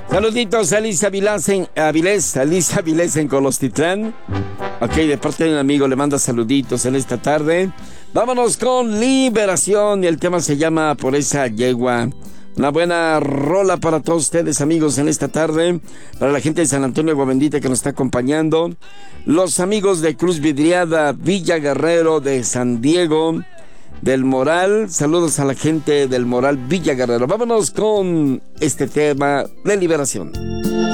Saluditos a Elisa Avilés en Colostitlán. Ok, de parte de un amigo le manda saluditos en esta tarde. Vámonos con Liberación y el tema se llama Por esa yegua. Una buena rola para todos ustedes, amigos, en esta tarde. Para la gente de San Antonio Agua Bendita que nos está acompañando. Los amigos de Cruz Vidriada, Villa Guerrero, de San Diego, del Moral. Saludos a la gente del Moral, Villa Guerrero. Vámonos con este tema de Liberación.